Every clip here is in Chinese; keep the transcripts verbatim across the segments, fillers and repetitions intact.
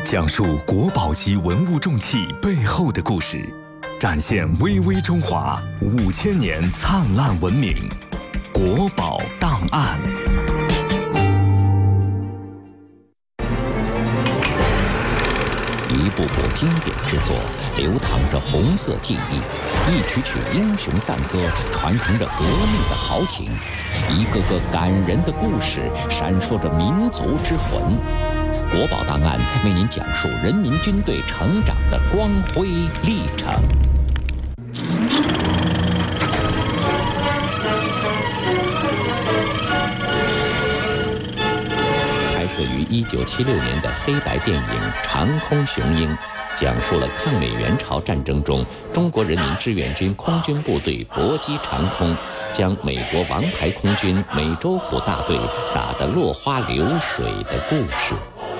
讲述国宝级文物重器背后的故事，展现巍巍中华五千年灿烂文明。国宝档案。 一部部经典之作，流淌着红色记忆；一曲曲英雄赞歌，传承着革命的豪情；一个个感人的故事，闪烁着民族之魂。国宝档案为您讲述人民军队成长的光辉历程。拍摄于一九七六年的黑白电影《长空雄鹰》，讲述了抗美援朝战争中中国人民志愿军空军部队搏击长空，将美国王牌空军美洲虎大队打得落花流水的故事。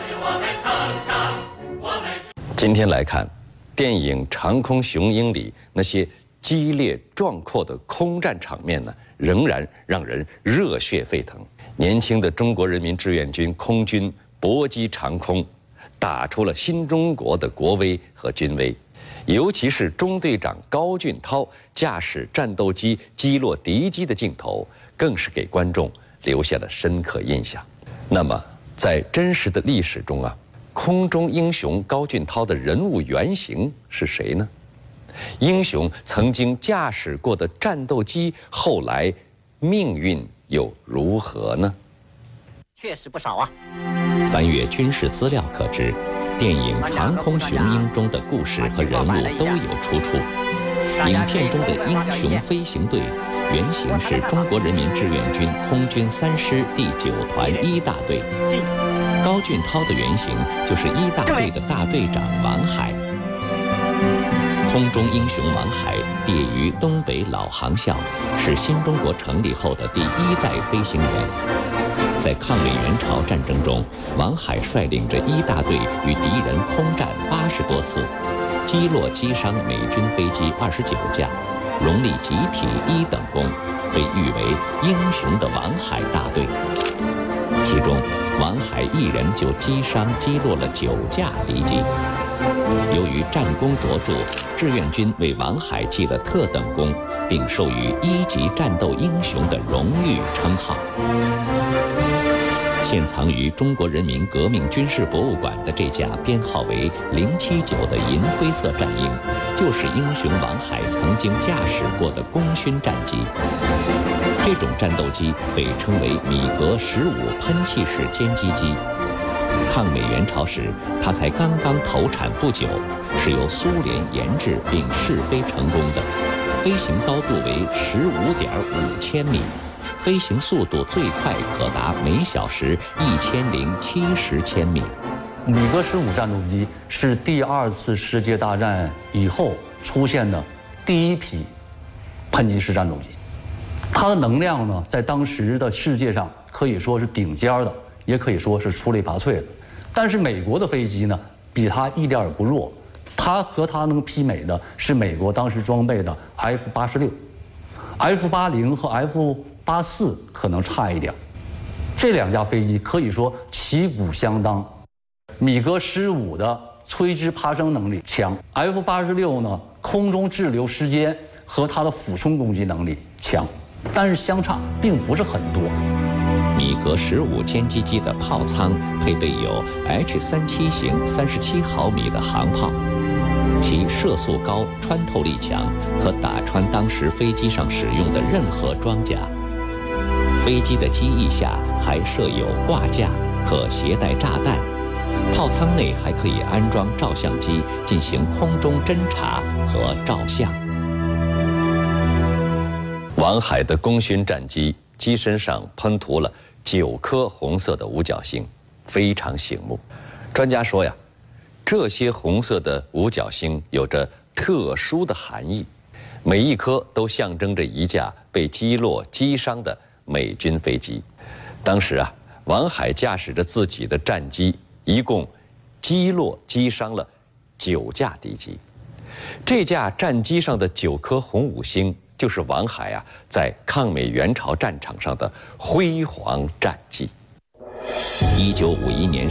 今天来看，电影《长空雄鹰》里那些激烈壮阔的空战场面呢，仍然让人热血沸腾。年轻的中国人民志愿军空军搏击长空，打出了新中国的国威和军威。尤其是中队长高俊涛驾驶战斗机击落敌机的镜头，更是给观众留下了深刻印象。那么，在真实的历史中啊，空中英雄高俊涛的人物原型是谁呢？英雄曾经驾驶过的战斗机，后来命运又如何呢？ 确实不少啊。 翻阅军事资料可知，电影《长空雄鹰》中的故事和人物都有出处。影片中的英雄飞行队原型是中国人民志愿军空军三师第九团一大队，高俊涛的原型就是一大队的大队长王海。空中英雄王海毕业于东北老航校，是新中国成立后的第一代飞行员。在抗美援朝战争中，王海率领着一大队与敌人空战八十多次，击落击伤美军飞机二十九架，荣立集体一等功，被誉为英雄的王海大队。其中，王海一人就击伤击落了九架敌机。由于战功卓著，志愿军为王海记了特等功，并授予一级战斗英雄的荣誉称号。现藏于中国人民革命军事博物馆的这架编号为零七九的银灰色战鹰，就是英雄王海曾经驾驶过的功勋战机。这种战斗机被称为米格十五喷气式歼击机。抗美援朝时，它才刚刚投产不久，是由苏联研制并试飞成功的，飞行高度为十五点五千米，飞行速度最快可达每小时一千零七十千米。 米格十五战斗机是第二次世界大战以后出现的第一批喷气式战斗机，它的能量呢，在当时的世界上可以说是顶尖的，也可以说是出类拔萃的。但是美国的飞机呢，比它一点也不弱，它和它能媲美的是美国当时装备的 F 八十六、F 八零和 F 八四可能差一点。这两架飞机可以说旗鼓相当。米格十五的垂直爬升能力强 ，F 八十六呢，空中滞留时间和它的俯冲攻击能力强，但是相差并不是很多。 米格十五歼击机的炮舱配备有 H 三七 型三十七毫米的航炮，其射速高、穿透力强，可打穿当时飞机上使用的任何装甲。飞机的机翼下还设有挂架，可携带炸弹。炮舱内还可以安装照相机，进行空中侦察和照相。王海的功勋战机机身上喷涂了九颗红色的五角星，非常醒目。专家说呀，这些红色的五角星有着特殊的含义，每一颗都象征着一架被击落击伤的美军飞机。当时啊，王海驾驶着自己的战机，一共击落击伤了九架敌机。这架战机上的九颗红五星，就是王海啊在抗美援朝战场上的辉煌战绩。一九五一年